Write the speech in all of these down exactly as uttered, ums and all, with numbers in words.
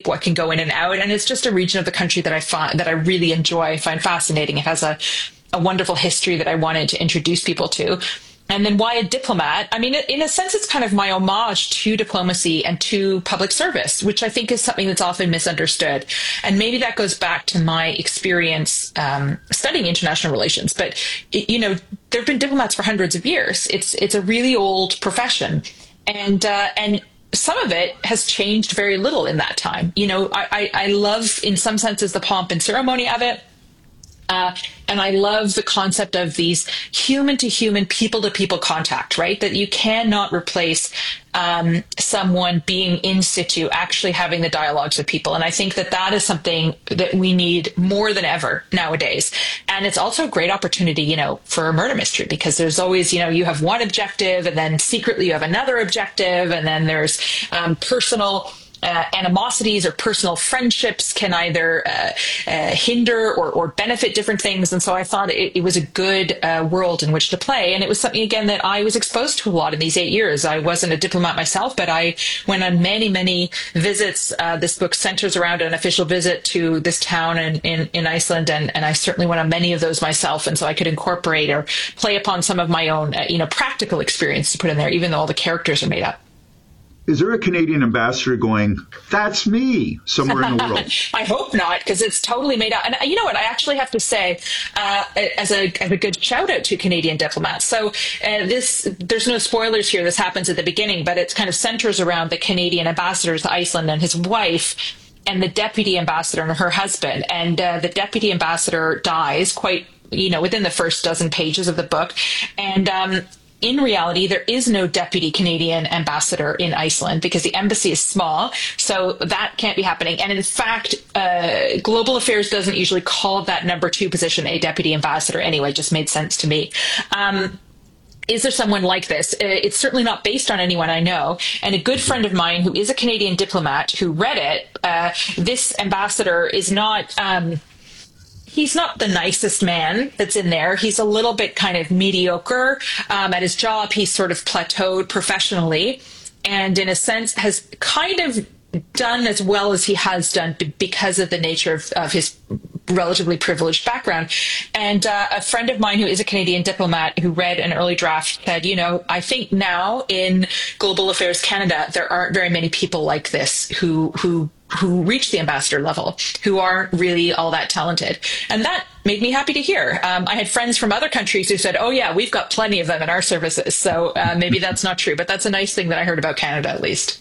shape what can go in and out. And it's just a region of the country that I find that I really enjoy, find fascinating. It has a, a wonderful history that I wanted to introduce people to. And then why a diplomat? I mean, in a sense, it's kind of my homage to diplomacy and to public service, which I think is something that's often misunderstood. And maybe that goes back to my experience um, studying international relations. But, it, you know, there have been diplomats for hundreds of years. It's it's a really old profession. And uh, and some of it has changed very little in that time. You know, I, I, I love, in some senses, the pomp and ceremony of it. Uh, and I love the concept of these human to human, people to people contact, right? That you cannot replace um, someone being in situ, actually having the dialogues with people. And I think that that is something that we need more than ever nowadays. And it's also a great opportunity, you know, for a murder mystery, because there's always, you know, you have one objective and then secretly you have another objective. And then there's um, personal Uh, animosities or personal friendships can either uh, uh, hinder or, or benefit different things. And so I thought it, it was a good uh, world in which to play. And it was something, again, that I was exposed to a lot in these eight years. I wasn't a diplomat myself, but I went on many, many visits. Uh, this book centers around an official visit to this town in, in, in Iceland. And, and I certainly went on many of those myself. And so I could incorporate or play upon some of my own, uh, you know, practical experience to put in there, even though all the characters are made up. Is there a Canadian ambassador going, that's me, somewhere in the world? I hope not, because it's totally made out. And you know what? I actually have to say, uh, as a as a good shout out to Canadian diplomats. So uh, this, there's no spoilers here. This happens at the beginning, but it kind of centers around the Canadian ambassador to Iceland and his wife, and the deputy ambassador and her husband. And uh, the deputy ambassador dies quite, you know, within the first dozen pages of the book. And um, in reality, there is no deputy Canadian ambassador in Iceland because the embassy is small, so that can't be happening. And in fact, uh, Global Affairs doesn't usually call that number two position a deputy ambassador anyway. It just made sense to me. Um, Is there someone like this? It's certainly not based on anyone I know. And a good friend of mine who is a Canadian diplomat who read it, uh, this ambassador is not... Um, He's not the nicest man that's in there. He's a little bit kind of mediocre um, at his job. He's sort of plateaued professionally and in a sense has kind of done as well as he has done because of the nature of, of his relatively privileged background. And uh, a friend of mine who is a Canadian diplomat who read an early draft said, you know, I think now in Global Affairs Canada, there aren't very many people like this who who who reach the ambassador level, who aren't really all that talented. And that made me happy to hear. Um, I had friends from other countries who said, oh yeah, we've got plenty of them in our services. So uh, maybe that's not true, but that's a nice thing that I heard about Canada at least.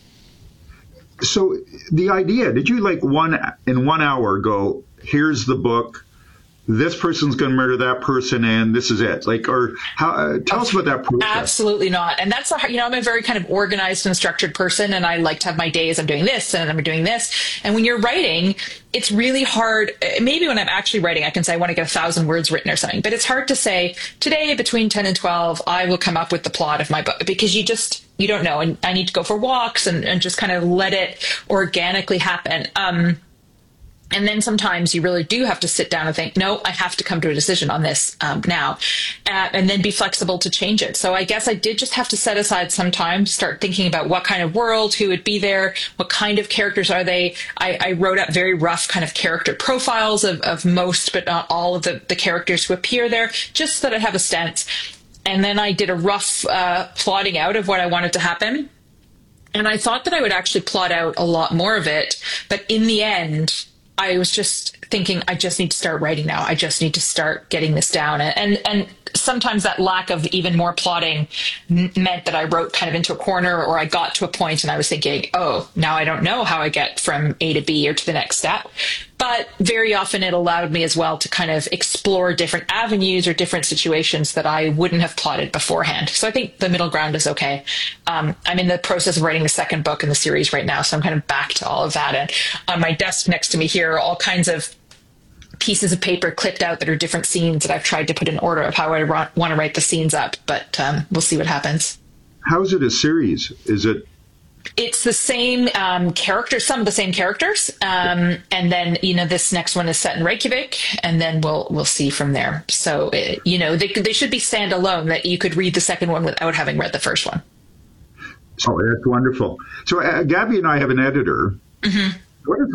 So the idea, did you like one in one hour go, here's the book, this person's going to murder that person, and this is it? Like, or how? Uh, tell us about that process. Absolutely not. And that's, a, you know, I'm a very kind of organized and structured person, and I like to have my days. I'm doing this, and I'm doing this. And when you're writing, it's really hard. Maybe when I'm actually writing, I can say I want to get a thousand words written or something. But it's hard to say today between ten and twelve, I will come up with the plot of my book, because you just you don't know. And I need to go for walks and, and just kind of let it organically happen. Um, And then sometimes you really do have to sit down and think, no, I have to come to a decision on this um, now, uh, and then be flexible to change it. So I guess I did just have to set aside some time to start thinking about what kind of world, who would be there, what kind of characters are they. I, I wrote up very rough kind of character profiles of, of most, but not all of the, the characters who appear there, just so that I have a sense. And then I did a rough uh, plotting out of what I wanted to happen. And I thought that I would actually plot out a lot more of it. But in the end, I was just thinking, I just need to start writing now. I just need to start getting this down. And and sometimes that lack of even more plotting m- meant that I wrote kind of into a corner, or I got to a point and I was thinking, oh, now I don't know how I get from A to B or to the next step. But very often it allowed me as well to kind of explore different avenues or different situations that I wouldn't have plotted beforehand. So I think the middle ground is okay. Um, I'm in the process of writing the second book in the series right now, so I'm kind of back to all of that. And on my desk next to me here are all kinds of pieces of paper clipped out that are different scenes that I've tried to put in order of how I want to write the scenes up. But um, we'll see what happens. How is it a series? Is it? It's the same um, characters, some of the same characters. Um, and then, you know, this next one is set in Reykjavik, and then we'll we'll see from there. So, it, you know, they, they should be standalone, that you could read the second one without having read the first one. Oh, that's wonderful. So uh, Gabby and I have an editor. Mm-hmm. What if